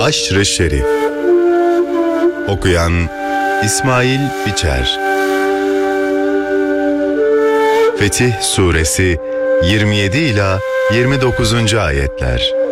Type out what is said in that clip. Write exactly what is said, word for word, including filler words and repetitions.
Haşr-ı Şerif. Okuyan İsmail Biçer. Fetih Suresi yirmi yedi ila yirmi dokuzuncu ayetler.